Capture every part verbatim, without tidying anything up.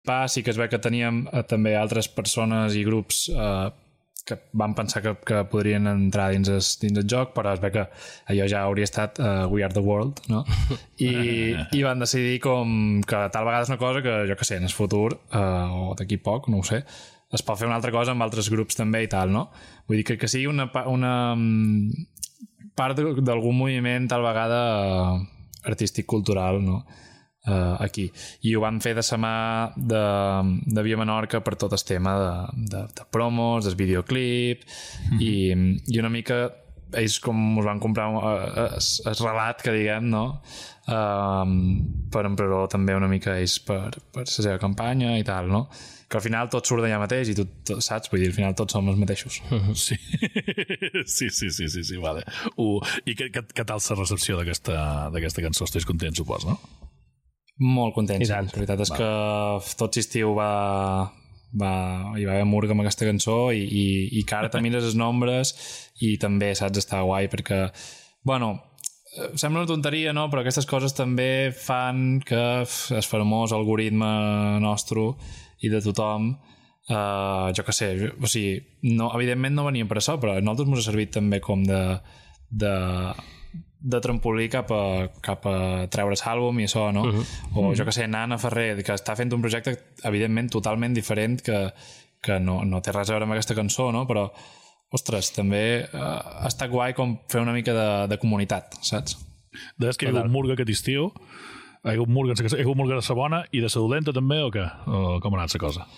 pas i que es ve que teníem eh, també altres persones i grups eh, que van pensar que, que podrien entrar dins el, dins el joc, però es ve que allò ja hauria estat uh, We Are The World, no? I, i van decidir com que tal vegada és una cosa que, jo que sé, en el futur uh, o d'aquí poc, no ho sé, es pot fer una altra cosa amb altres grups també i tal, no? Vull dir que, que sigui una, una part d'algun moviment tal vegada uh, artístic-cultural, no? Uh, aquí. I ho van fer de sa mà de, de Via Menorca per tot el tema de, de, de promos, del videoclip mm-hmm. i, i una mica ells com us van comprar uh, el relat que diguem, no? Uh, per emprendre'l també una mica ells per, per la seva campanya i tal, no? Que al final tot surt d'allà mateix i tu tot, saps? Vull dir, al final tots som els mateixos. Sí, sí, sí, sí, sí, sí vale. Uh, I què, què, què tal la recepció d'aquesta cançó? Estàs content, supos, no? Molt content, sí. La veritat és va. que tot l'estiu va, va, hi va haver murga amb aquesta cançó i, i, i que ara te mires els nombres i també, saps, està guai perquè, bueno, sembla una tonteria, no? Però aquestes coses també fan que el famós algoritme nostre i de tothom, uh, jo què sé, o sigui, no, evidentment no veníem per això, però a nosaltres ens ha servit també com de, de, de trampolí cap a, cap a treure l'àlbum i això, no? Uh-huh. O jo què sé, Nana Ferrer, que està fent un projecte evidentment totalment diferent que, que no, no té res a veure amb aquesta cançó, no? Però, ostres, també uh, ha estat guai com fer una mica de, de comunitat, saps? Deies que hi ha hagut murga aquest estiu. Hi ha hagut murga, hi ha hagut murga de sa bona i de sa dolenta també, o què? O com ha anat la cosa?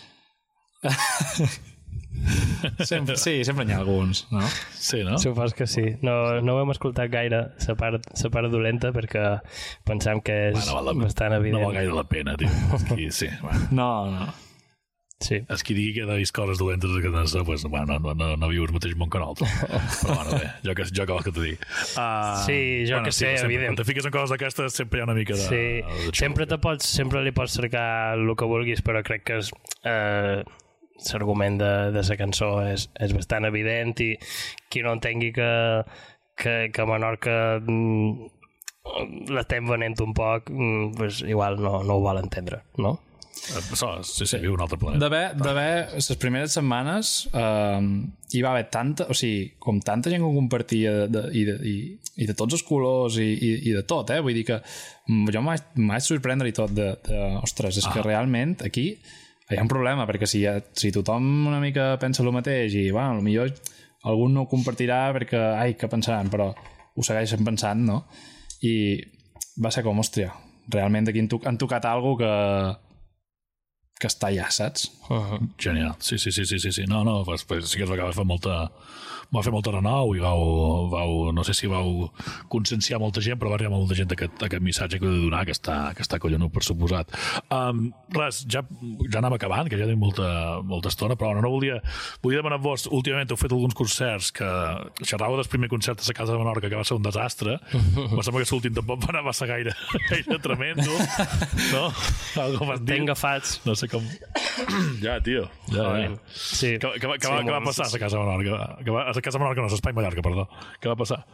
sempre, sí, sempre n'hi ha alguns, no? Sí, no? Supos que sí. No, no ho hem escoltat gaire, la part, la part dolenta, perquè pensam que és bueno, val bastant evident. No val gaire la pena, tio. Aquí, sí, bueno. No, no. Sí. És qui digui que he de vist coses dolentes que no, pues, bueno, no, no, no viu el mateix món que nosaltres. Però bueno, bé, jo que, jo que vols que t'ho digui. Uh, sí, jo bueno, que sé, sí, evident. Quan te fiques en coses d'aquestes sempre hi ha una mica de... Sí, de sempre, te pots, sempre li pots cercar el que vulguis, però crec que és, eh, l'argument de, de la cançó és, és bastant evident i qui no entengui que, que, que a Menorca mm, l'estem venent un poc, mm, pues, igual no, no ho vol entendre, no? Això, sí, sí, viu un altre planeta. D'haver, les primeres setmanes eh, hi va haver tanta, o sigui, com tanta gent que ho compartia de, de, i, de, i, i de tots els colors i, i, i de tot, eh? Vull dir que jo m'he vaig sorprendre i tot de, de ostres, és ah. que realment aquí hi ha un problema, perquè si, ha, si tothom una mica pensa el mateix i, bueno, potser algú no ho compartirà perquè, ai, què pensaran, però ho segueixen pensant, no? I va ser com, hòstia, realment aquí han, to han tocat alguna cosa que que està allà, saps? Uh-huh. Genial, sí, sí, sí, sí, sí, sí. No, no, pues, pues, sí que es va acabar fer molta va fer molta renou i vau, vau, no sé si vau conscienciar molta gent, però va arribar molta gent aquest, aquest missatge que heu de donar, que està, que està collonut, per suposat. Um, res, ja, ja anem acabant, que ja tenim molta, molta estona, però no volia, volia demanar-vos, últimament heu fet alguns concerts que xerràveu del primer concert a la Casa de Menorca, que va ser un desastre, em sembla que l'últim tampoc va anar massa gaire, gaire tremendo, no? Algo vas dir. T'he agafats. No sé com... Ja, tio. Ja, ja. Sí. Què, què, què, sí, va, què va passar a la Casa de Menorca? Que va, a la Casa de Menorca no, a l'Espai Mallorca, perdó. Què va passar?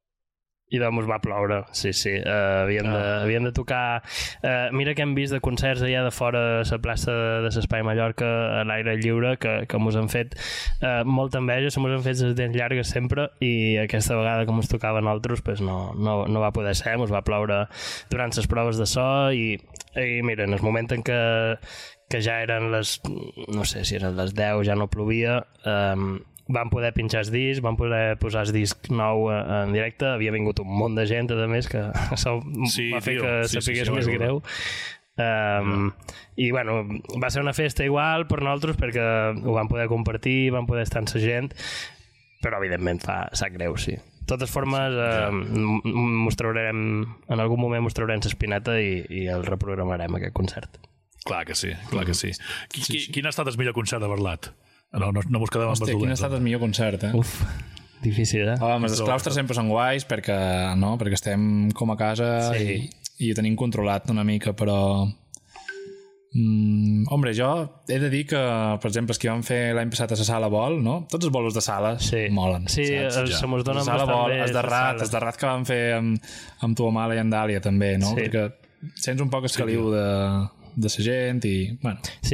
I doncs va ploure, sí, sí. Uh, havíem, ah. de, havíem de tocar... Uh, mira que hem vist de concerts allà de fora a la plaça de l'Espai Mallorca a l'aire lliure, que, que mos han fet uh, molta enveja, se mos han fet les dents llargues sempre i aquesta vegada que mos tocaven altres pues no, no, no va poder ser, mos va ploure durant les proves de so i, i mira, en el moment en què que ja eren les, no sé si eren les deu, ja no plovia, um, vam poder pinxar el disc, vam poder posar el disc nou en directe, havia vingut un munt de gent, a més, que això sí, va fer tio, que sí, sapigués sí, sí, més sí, greu. Um, no. I bueno, va ser una festa igual per nosaltres perquè ho vam poder compartir, vam poder estar amb la gent, però evidentment fa sap greu, sí. De totes formes, eh, mostrarem, en algun moment mostrarem l'espineta i, i el reprogramarem aquest concert. Clar que sí, clar que sí. Qui, qui, quin ha estat el millor concert de Barlat? No, no, no mos quedem amb Hòstia, quin ha estat el millor concert, eh? Uf, difícil, eh? Home, els claustres sempre són guais perquè, no? perquè estem com a casa sí. i, i ho tenim controlat una mica, però... Mm, hombre, jo he de dir que, per exemple, els que vam fer l'any passat a la Sala Vol, no? Tots els bolos de sala sí. molen. Sí, els, ja. se mos donen bastant Vol, bé. Els de Rat, els de Rat que vam fer amb, amb tu, Amala i en Dàlia, també, no? Sí. Perquè sents un poc el caliu de... de la gent i, bueno... Sí,